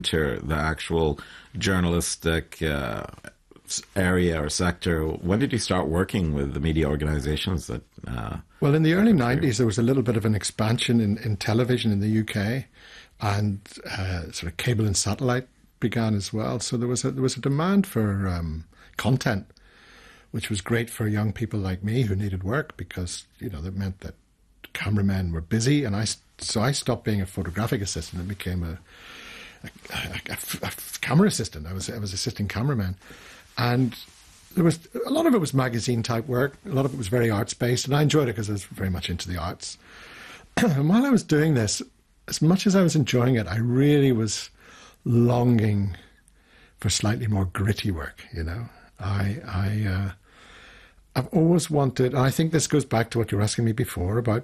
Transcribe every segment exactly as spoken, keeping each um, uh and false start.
enter the actual journalistic uh, area or sector? When did you start working with the media organizations that... Uh, well, in the early nineties, there was a little bit of an expansion in, in television in the U K, and uh, sort of cable and satellite began as well. So there was a, there was a demand for um, content, which was great for young people like me who needed work, because, you know, that meant that cameramen were busy, and I so I stopped being a photographic assistant and became a, a, a, a, a camera assistant. I was I was assisting cameramen, and there was a lot of it was magazine type work. A lot of it was very arts based, and I enjoyed it because I was very much into the arts. And while I was doing this, as much as I was enjoying it, I really was longing for slightly more gritty work. You know, I I. Uh, I've always wanted, and I think this goes back to what you were asking me before about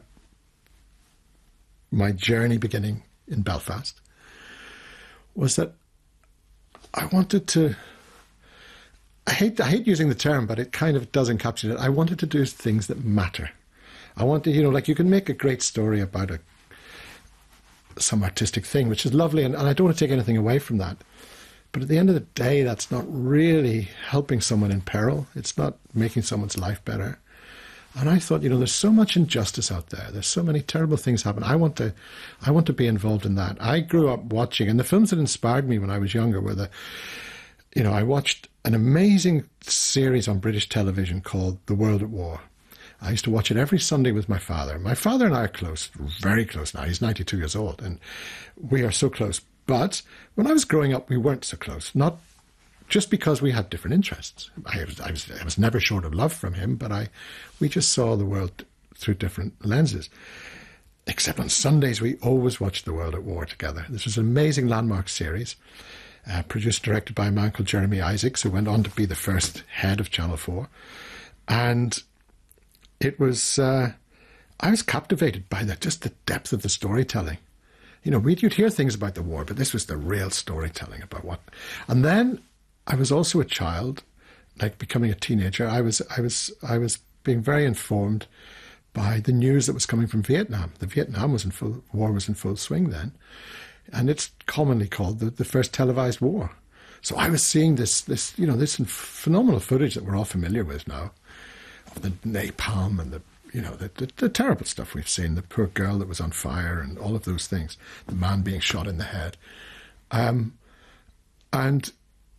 my journey beginning in Belfast, was that I wanted to, I hate, I hate using the term, but it kind of does encapsulate it. I wanted to do things that matter. I wanted, you know, like you can make a great story about a some artistic thing, which is lovely, and, and I don't want to take anything away from that. But at the end of the day, that's not really helping someone in peril. It's not making someone's life better. And I thought, you know, there's so much injustice out there. There's so many terrible things happen. I want to, I want to be involved in that. I grew up watching, and the films that inspired me when I was younger were the, you know, I watched an amazing series on British television called The World at War. I used to watch it every Sunday with my father. My father and I are close, very close now. He's ninety-two years old, and we are so close. But when I was growing up, we weren't so close, not just because we had different interests. I was, I was, I was never short of love from him, but I, we just saw the world through different lenses. Except on Sundays, we always watched The World at War together. This was an amazing landmark series, uh, produced, directed by a man called Jeremy Isaacs, who went on to be the first head of Channel four. And it was, uh, I was captivated by the, just the depth of the storytelling. You know, we'd, you'd hear things about the war, but this was the real storytelling about what. And then I was also a child, like becoming a teenager. I was, I was, I was being very informed by the news that was coming from Vietnam. The Vietnam was in full war was in full swing then, and it's commonly called the, the first televised war. So I was seeing this, this, you know, this phenomenal footage that we're all familiar with now, of the napalm and the. You know, the, the, the terrible stuff we've seen, the poor girl that was on fire and all of those things, the man being shot in the head. Um, and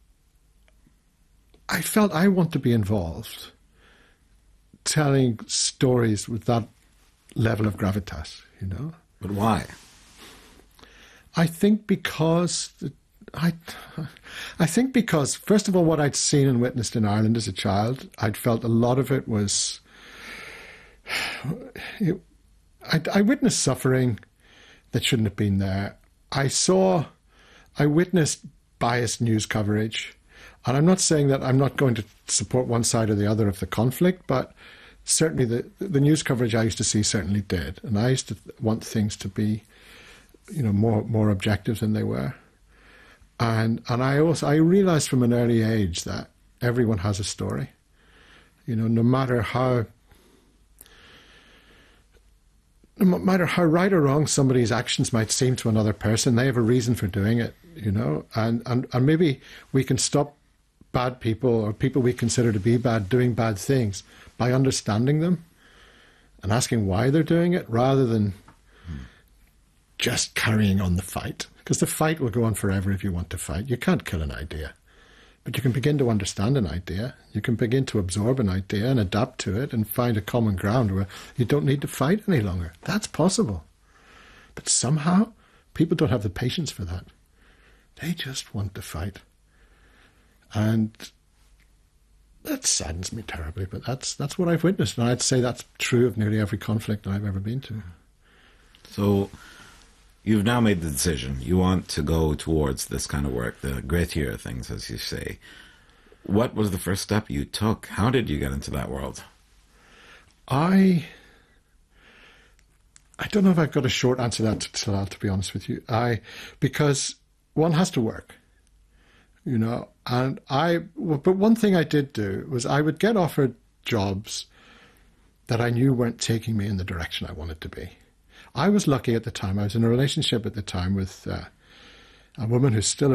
I felt I want to be involved telling stories with that level of gravitas, you know. But why? I think because... The, I, I think because, first of all, what I'd seen and witnessed in Ireland as a child, I'd felt a lot of it was... It, I, I witnessed suffering that shouldn't have been there. I saw, I witnessed biased news coverage. And I'm not saying that I'm not going to support one side or the other of the conflict, but certainly the, the news coverage I used to see certainly did. And I used to want things to be, you know, more more objective than they were. And and I also, I realized from an early age that everyone has a story. You know, no matter how No matter how right or wrong somebody's actions might seem to another person, they have a reason for doing it, you know, and, and, and maybe we can stop bad people or people we consider to be bad doing bad things by understanding them and asking why they're doing it rather than hmm. just carrying on the fight. Because the fight will go on forever if you want to fight. You can't kill an idea. But you can begin to understand an idea. You can begin to absorb an idea and adapt to it and find a common ground where you don't need to fight any longer. That's possible. But somehow, people don't have the patience for that. They just want to fight. And that saddens me terribly, but that's that's what I've witnessed. And I'd say that's true of nearly every conflict I've ever been to. So you've now made the decision. You want to go towards this kind of work, the grittier things, as you say. What was the first step you took? How did you get into that world? I I don't know if I've got a short answer to that, to that, to be honest with you. I because one has to work, you know. And I, but one thing I did do was I would get offered jobs that I knew weren't taking me in the direction I wanted to be. I was lucky at the time. I was in a relationship at the time with uh, a woman who's still a